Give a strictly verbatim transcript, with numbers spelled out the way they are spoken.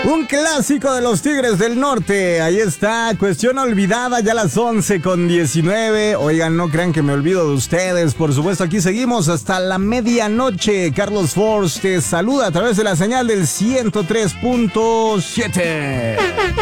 Un clásico de los Tigres del Norte. Ahí está, cuestión olvidada, ya las once con diecinueve. Oigan, no crean que me olvido de ustedes. Por supuesto, aquí seguimos hasta la medianoche. Carlos Force te saluda a través de la señal del ciento tres punto siete.